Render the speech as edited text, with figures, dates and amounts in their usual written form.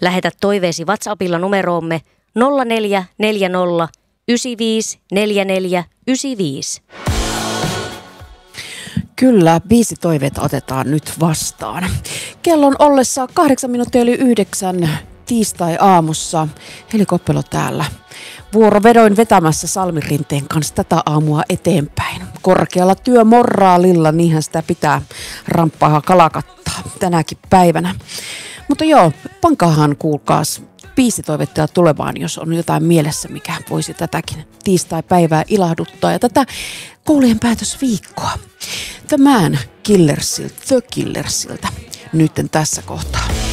Lähetä toiveesi WhatsAppilla numeroomme 0440 95 44 95. Kyllä, biisitoiveet otetaan nyt vastaan. Kellon ollessa 8:08 tiistai-aamussa. Heli Koppelo täällä. Vuorovedoin vetämässä Salmi Rinteen kanssa tätä aamua eteenpäin. Korkealla työmoraalilla, niinhän sitä pitää ramppaa kalakattaa tänäkin päivänä. Mutta joo, pankaahan kuulkaas biisitoivettaa tulevaan, jos on jotain mielessä, mikä voisi tätäkin tiistai-päivää ilahduttaa ja tätä koulujen päätösviikkoa. The Killersilta, nytten tässä kohtaa.